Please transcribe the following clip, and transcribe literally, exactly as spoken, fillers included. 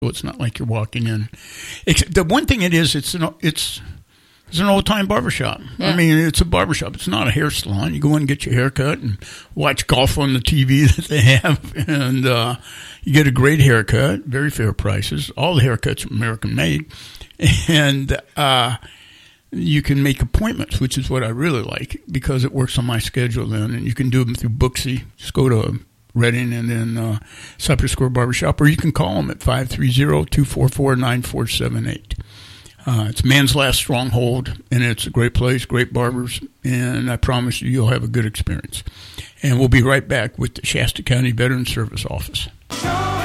So it's not like you're walking in. Except the one thing it is, it's an, it's, it's an old-time barbershop. Yeah. I mean, it's a barbershop. It's not a hair salon. You go in and get your hair cut and watch golf on the T V that they have, and uh, you get a great haircut, very fair prices. All the haircuts are American-made, and uh, you can make appointments, which is what I really like because it works on my schedule then, and you can do them through Booksy. Just go to Reading and then uh, Cypress Square Barbershop, or you can call them at five three zero, two four four, nine four seven eight. Uh, it's Man's Last Stronghold, and it's a great place, great barbers, and I promise you you'll have a good experience. And we'll be right back with the Shasta County Veterans Service Office.